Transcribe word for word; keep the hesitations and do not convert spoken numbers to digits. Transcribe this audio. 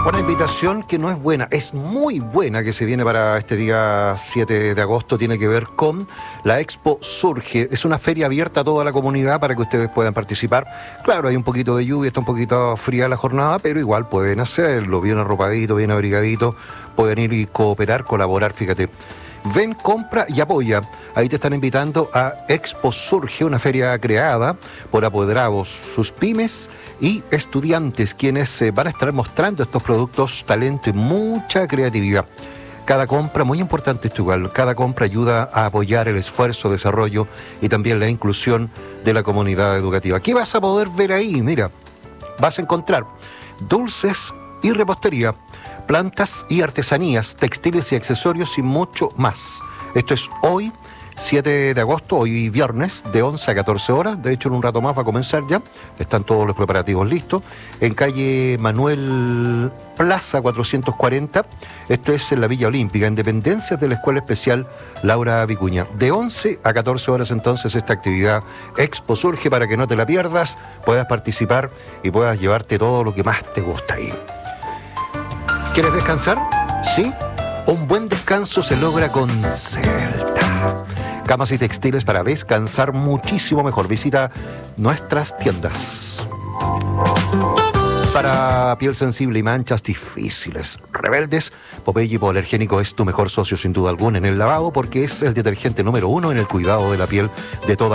Una invitación que no es buena, es muy buena, que se viene para este día siete de agosto, tiene que ver con la Expo Surge. Es una feria abierta a toda la comunidad para que ustedes puedan participar. Claro, hay un poquito de lluvia, está un poquito fría la jornada, pero igual pueden hacerlo, bien arropadito, bien abrigadito, pueden ir y cooperar, colaborar, fíjate. Ven, compra y apoya. Ahí te están invitando a Expo Surge, una feria creada por apoderados, sus pymes y estudiantes, quienes eh, van a estar mostrando estos productos, talento y mucha creatividad. Cada compra, muy importante esto igual, cada compra ayuda a apoyar el esfuerzo, desarrollo y también la inclusión de la comunidad educativa. ¿Qué vas a poder ver ahí? Mira, vas a encontrar dulces y repostería, plantas y artesanías, textiles y accesorios y mucho más. Esto es hoy, siete de agosto, hoy viernes, de once a catorce horas. De hecho, en un rato más va a comenzar ya. Están todos los preparativos listos. En calle Manuel Plaza cuatrocientos cuarenta. Esto es en la Villa Olímpica, en dependencias de la Escuela Especial Laura Vicuña. De once a catorce horas entonces esta actividad Expo Surge, para que no te la pierdas, puedas participar y puedas llevarte todo lo que más te gusta ahí. ¿Quieres descansar? Sí. Un buen descanso se logra con Celta. Camas y textiles para descansar muchísimo mejor. Visita nuestras tiendas. Para piel sensible y manchas difíciles, rebeldes, Popeye Hipoalergénico es tu mejor socio sin duda alguna en el lavado, porque es el detergente número uno en el cuidado de la piel de toda